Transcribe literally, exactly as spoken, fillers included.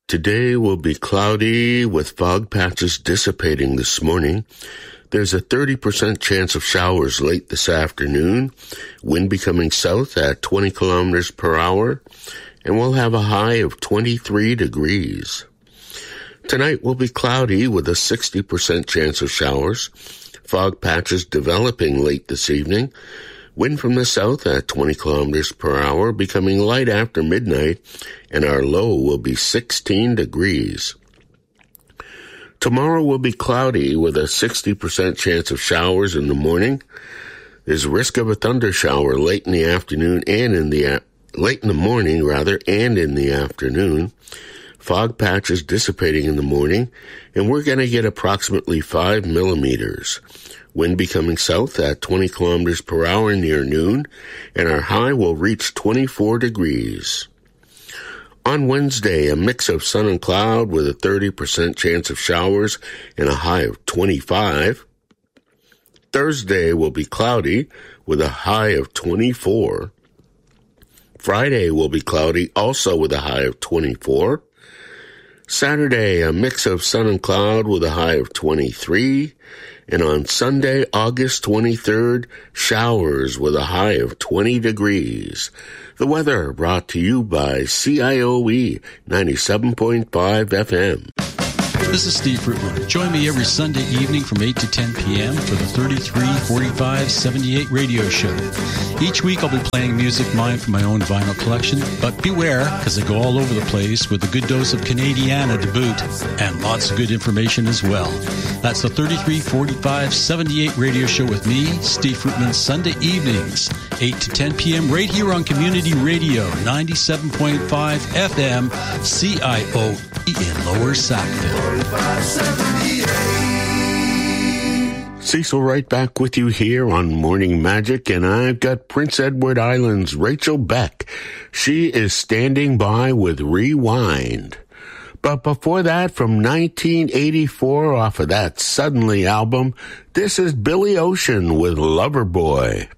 Today will be cloudy with fog patches dissipating this morning. There's a thirty percent chance of showers late this afternoon, wind becoming south at twenty kilometers per hour, and we'll have a high of twenty-three degrees. Tonight will be cloudy with a sixty percent chance of showers, fog patches developing late this evening, wind from the south at twenty kilometers per hour, becoming light after midnight, and our low will be sixteen degrees. Tomorrow will be cloudy with a sixty percent chance of showers in the morning. There's risk of a thunder shower late in the afternoon and in the late in the morning rather and in the afternoon. Fog patches dissipating in the morning, and we're going to get approximately five millimeters. Wind becoming south at twenty kilometers per hour near noon, and our high will reach twenty-four degrees. On Wednesday, a mix of sun and cloud with a thirty percent chance of showers and a high of twenty-five. Thursday will be cloudy with a high of twenty-four. Friday will be cloudy also with a high of twenty-four. Saturday, a mix of sun and cloud with a high of twenty-three. And on Sunday, August twenty-third, showers with a high of twenty degrees. The weather brought to you by C I O E ninety-seven point five F M. This is Steve Fruitman. Join me every Sunday evening from eight to ten p.m. for the thirty-three forty-five seventy-eight radio show. Each week I'll be playing music mine from my own vinyl collection, but beware, because I go all over the place with a good dose of Canadiana to boot, and lots of good information as well. That's the thirty-three forty-five seventy-eight radio show with me, Steve Fruitman, Sunday evenings, eight to ten p.m. right here on Community Radio, ninety-seven point five F M, C I O E in Lower Sackville. Cecil right back with you here on Morning Magic, and I've got Prince Edward Island's Rachel Beck. She is standing by with Rewind. But before that, from nineteen eighty-four, off of that Suddenly album, this is Billy Ocean with Loverboy.